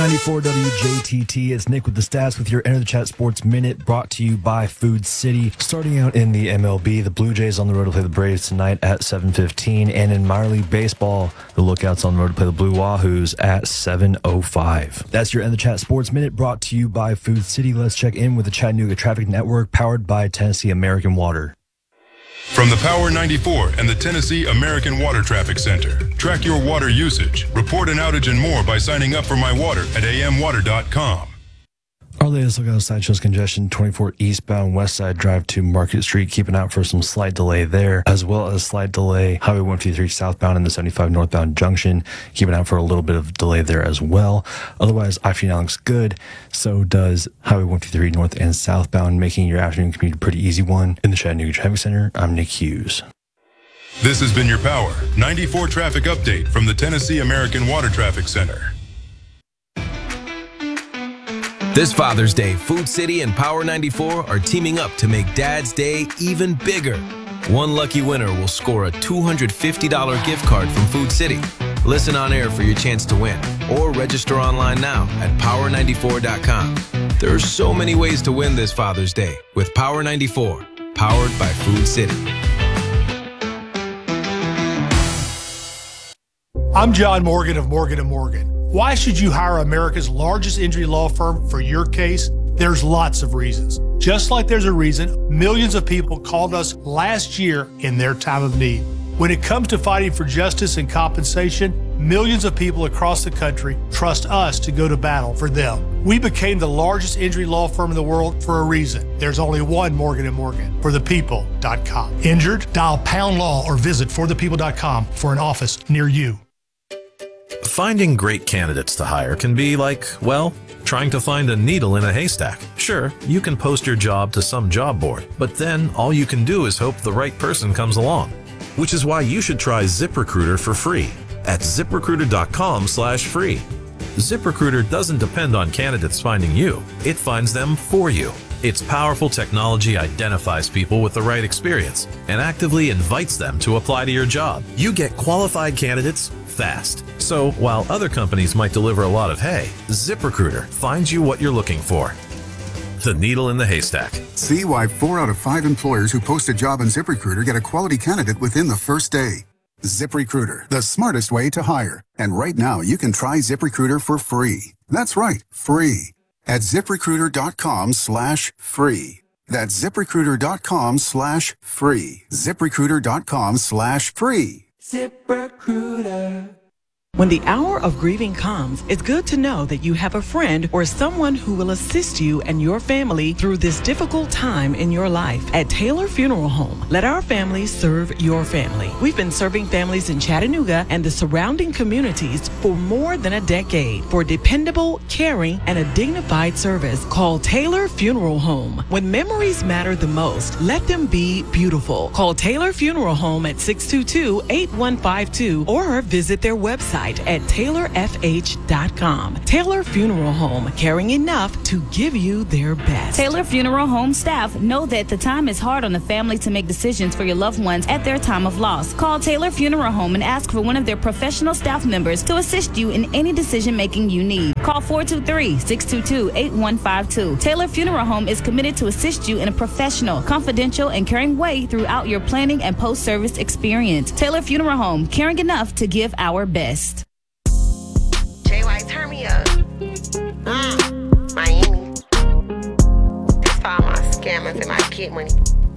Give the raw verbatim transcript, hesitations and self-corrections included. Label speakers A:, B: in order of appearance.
A: ninety-four W J T T. It's Nick with the stats with your Enter the Chat Sports Minute, brought to you by Food City. Starting out in the M L B, the Blue Jays on the road to play the Braves tonight at seven fifteen. And in minor league baseball, the Lookouts on the road to play the Blue Wahoos at seven oh five. That's your Enter the Chat Sports Minute, brought to you by Food City. Let's check in with the Chattanooga Traffic Network, powered by Tennessee American Water.
B: From the Power ninety-four and the Tennessee American Water Traffic Center. Track your water usage, report an outage and more by signing up for My Water at a m water dot com.
A: Our latest look outside shows congestion twenty-four eastbound West Side Drive to Market Street. Keep an eye out for some slight delay there, as well as slight delay Highway one fifty-three southbound and the seventy-five northbound junction. Keep an eye out for a little bit of delay there as well. Otherwise, I fifty-nine looks good. So does Highway one fifty-three north and southbound, making your afternoon commute a pretty easy one. In the Chattanooga Traffic Center, I'm Nick Hughes.
B: This has been your Power ninety-four traffic update from the Tennessee American Water Traffic Center.
C: This Father's Day, Food City and Power ninety-four are teaming up to make Dad's Day even bigger. One lucky winner will score a two hundred fifty dollars gift card from Food City. Listen on air for your chance to win, or register online now at power ninety-four dot com. There are so many ways to win this Father's Day with Power ninety-four, powered by Food City.
D: I'm John Morgan of Morgan and Morgan. Why should you hire America's largest injury law firm for your case? There's lots of reasons. Just like there's a reason millions of people called us last year in their time of need. When it comes to fighting for justice and compensation, millions of people across the country trust us to go to battle for them. We became the largest injury law firm in the world for a reason. There's only one Morgan and Morgan, for the people dot com. Injured? Dial pound law or visit for the people dot com for an office near you.
E: Finding great candidates to hire can be like, well, trying to find a needle in a haystack. Sure, you can post your job to some job board, but then all you can do is hope the right person comes along. Which is why you should try ZipRecruiter for free at zip recruiter dot com slash free. ZipRecruiter doesn't depend on candidates finding you, it finds them for you. Its powerful technology identifies people with the right experience and actively invites them to apply to your job. You get qualified candidates fast. So while other companies might deliver a lot of hay, ZipRecruiter finds you what you're looking for. The needle in the haystack.
F: See why four out of five employers who post a job on ZipRecruiter get a quality candidate within the first day. ZipRecruiter, the smartest way to hire. And right now, you can try ZipRecruiter for free. That's right, free. At zip recruiter dot com slash free. That's zip recruiter dot com slash free. zip recruiter dot com slash free.
G: ZipRecruiter. When the hour of grieving comes, it's good to know that you have a friend or someone who will assist you and your family through this difficult time in your life. At Taylor Funeral Home, let our family serve your family. We've been serving families in Chattanooga and the surrounding communities for more than a decade. For dependable, caring, and a dignified service, call Taylor Funeral Home. When memories matter the most, let them be beautiful. Call Taylor Funeral Home at six two two, eight one five two or visit their website at taylor f h dot com. Taylor Funeral Home, caring enough to give you their best.
H: Taylor Funeral Home staff know that the time is hard on the family to make decisions for your loved ones at their time of loss. Call Taylor Funeral Home and ask for one of their professional staff members to assist you in any decision making you need. Call four two three, six two two, eight one five two. Taylor Funeral Home is committed to assist you in a professional, confidential, and caring way throughout your planning and post-service experience. Taylor Funeral Home, caring enough to give our best.
I: J Y, turn me up. Mm, Miami. That's for all my scammers and my kid money.